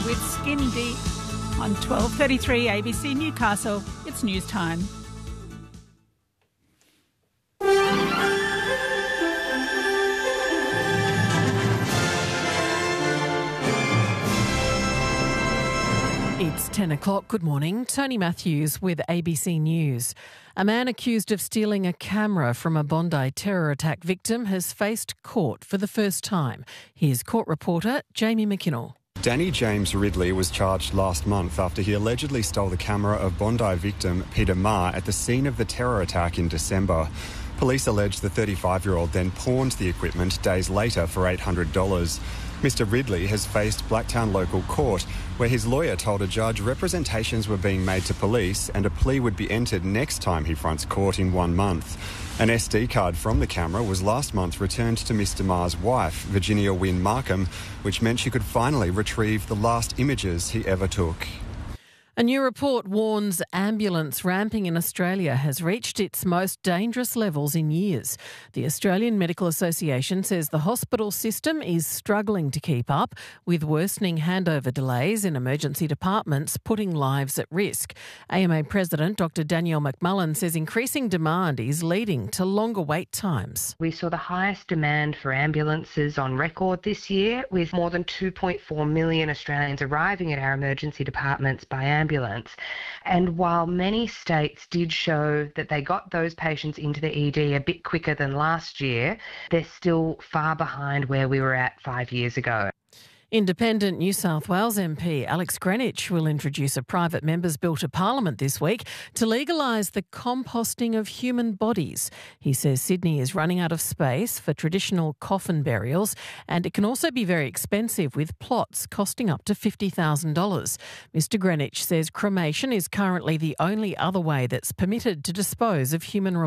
with Skin Deep on 12:33 ABC Newcastle. It's news time. It's 10 o'clock. Good morning. Tony Matthews with ABC News. A man accused of stealing a camera from a Bondi terror attack victim has faced court for the first time. Here's court reporter Jamie McKinnell. Danny James Ridley was charged last month after he allegedly stole the camera of Bondi victim Peter Ma at the scene of the terror attack in December. Police allege the 35-year-old then pawned the equipment days later for $800. Mr Ridley has faced Blacktown Local Court, where his lawyer told a judge representations were being made to police and a plea would be entered next time he fronts court in 1 month. An SD card from the camera was last month returned to Mr Ma's wife, Virginia Wynne Markham, which meant she could finally retrieve the last images he ever took. A new report warns ambulance ramping in Australia has reached its most dangerous levels in years. The Australian Medical Association says the hospital system is struggling to keep up, with worsening handover delays in emergency departments putting lives at risk. AMA President Dr Danielle McMullen says increasing demand is leading to longer wait times. We saw the highest demand for ambulances on record this year, with more than 2.4 million Australians arriving at our emergency departments by ambulance. And while many states did show that they got those patients into the ED a bit quicker than last year, they're still far behind where we were at 5 years ago. Independent New South Wales MP Alex Greenwich will introduce a private member's bill to Parliament this week to legalise the composting of human bodies. He says Sydney is running out of space for traditional coffin burials, and it can also be very expensive, with plots costing up to $50,000. Mr Greenwich says cremation is currently the only other way that's permitted to dispose of human remains.